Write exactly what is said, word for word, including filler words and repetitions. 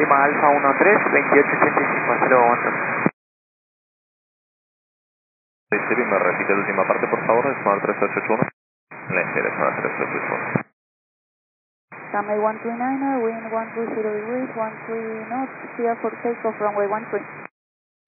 Lima Alfa uno tres, veintiocho ochenta y cinco, hasta luego, aguanto. Siri, me repite la última parte, por favor, es Smart tres ocho ocho uno. La espera, Smart tres ocho ocho uno. Runway one three niner, wind one three zero degrees, one three knots, clear for takeoff, runway one three.